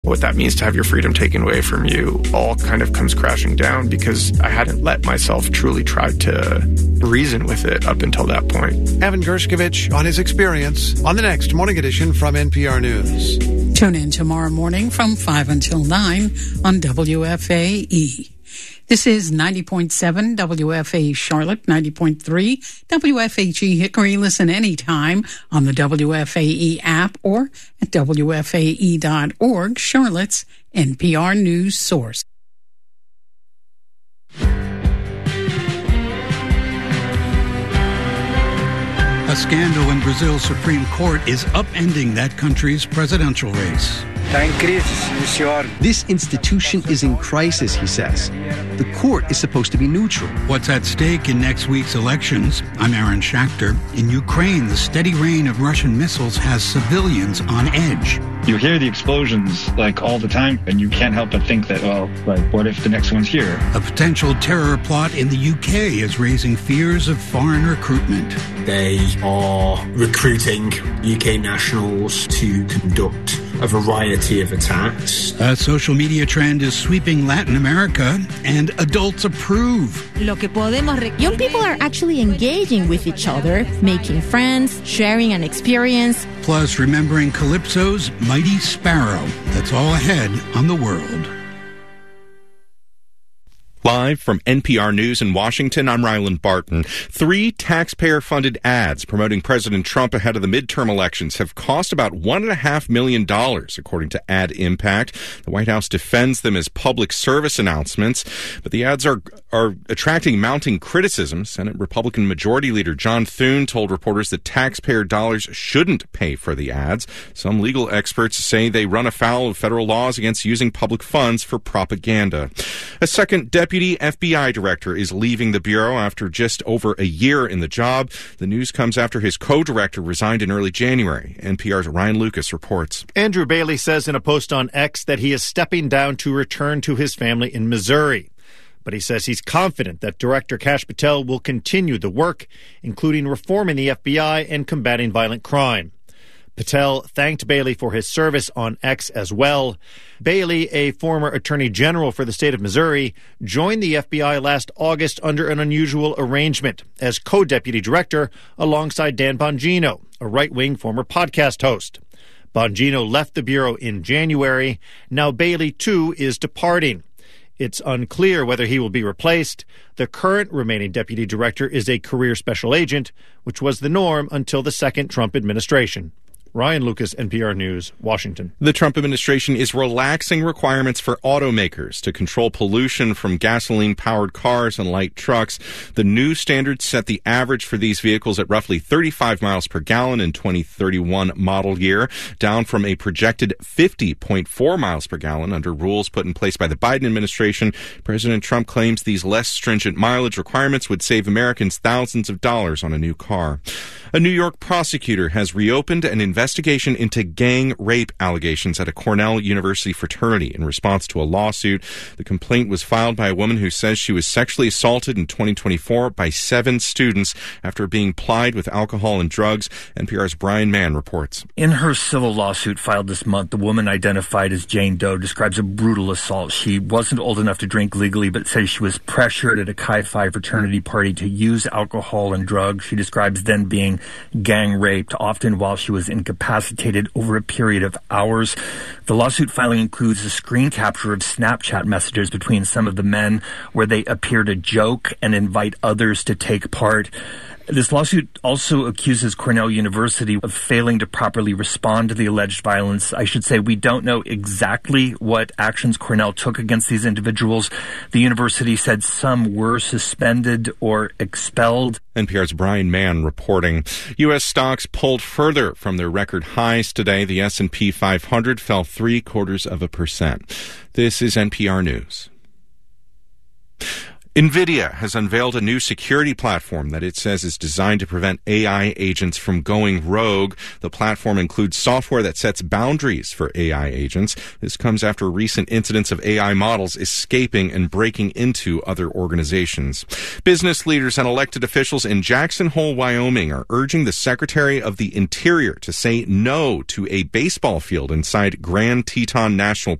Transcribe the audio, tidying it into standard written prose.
what that means to have your freedom taken away from you all kind of comes crashing down because I hadn't let myself truly try to reason with it up until that point. Evan Gershkovich on his experience on the next Morning Edition from NPR News. Tune in tomorrow morning from 5 until 9 on WFAE. This is 90.7 WFAE Charlotte, 90.3 WFHE Hickory. Listen anytime on the WFAE app or at WFAE.org, Charlotte's NPR news source. A scandal in Brazil's Supreme Court is upending that country's presidential race. This institution is in crisis, he says. The court is supposed to be neutral. What's at stake in next week's elections? I'm Aaron Schachter. In Ukraine, the steady rain of Russian missiles has civilians on edge. You hear the explosions all the time, and you can't help but think that, what if the next one's here? A potential terror plot in the UK is raising fears of foreign recruitment. They are recruiting UK nationals to conduct a variety of attacks. A social media trend is sweeping Latin America, and adults approve. Young people are actually engaging with each other, making friends, sharing an experience. Plus, remembering Calypso's Mighty Sparrow. That's all ahead on The World. Live from NPR News in Washington, I'm Ryland Barton. 3 taxpayer-funded ads promoting President Trump ahead of the midterm elections have cost about $1.5 million, according to Ad Impact. The White House defends them as public service announcements, but the ads are attracting mounting criticism. Senate Republican Majority Leader John Thune told reporters that taxpayer dollars shouldn't pay for the ads. Some legal experts say they run afoul of federal laws against using public funds for propaganda. A second Deputy FBI director is leaving the Bureau after just over a year in the job. The news comes after his co-director resigned in early January. NPR's Ryan Lucas reports. Andrew Bailey says in a post on X that he is stepping down to return to his family in Missouri. But he says he's confident that Director Kash Patel will continue the work, including reforming the FBI and combating violent crime. Patel thanked Bailey for his service on X as well. Bailey, a former attorney general for the state of Missouri, joined the FBI last August under an unusual arrangement as co-deputy director alongside Dan Bongino, a right-wing former podcast host. Bongino left the Bureau in January. Now Bailey, too, is departing. It's unclear whether he will be replaced. The current remaining deputy director is a career special agent, which was the norm until the second Trump administration. Ryan Lucas, NPR News, Washington. The Trump administration is relaxing requirements for automakers to control pollution from gasoline-powered cars and light trucks. The new standards set the average for these vehicles at roughly 35 miles per gallon in 2031 model year, down from a projected 50.4 miles per gallon under rules put in place by the Biden administration. President Trump claims these less stringent mileage requirements would save Americans thousands of dollars on a new car. A New York prosecutor has reopened an investigation into gang rape allegations at a Cornell University fraternity in response to a lawsuit. The complaint was filed by a woman who says she was sexually assaulted in 2024 by 7 students after being plied with alcohol and drugs. NPR's Brian Mann reports. In her civil lawsuit filed this month, the woman identified as Jane Doe describes a brutal assault. She wasn't old enough to drink legally, but says she was pressured at a Chi Phi fraternity party to use alcohol and drugs. She describes then being gang raped, often while she was incapacitated over a period of hours. The lawsuit filing includes a screen capture of Snapchat messages between some of the men where they appear to joke and invite others to take part. This lawsuit also accuses Cornell University of failing to properly respond to the alleged violence. I should say we don't know exactly what actions Cornell took against these individuals. The university said some were suspended or expelled. NPR's Brian Mann reporting. U.S. stocks pulled further from their record highs today. The S&P 500 fell 0.75%. This is NPR News. NVIDIA has unveiled a new security platform that it says is designed to prevent AI agents from going rogue. The platform includes software that sets boundaries for AI agents. This comes after recent incidents of AI models escaping and breaking into other organizations. Business leaders and elected officials in Jackson Hole, Wyoming are urging the Secretary of the Interior to say no to a baseball field inside Grand Teton National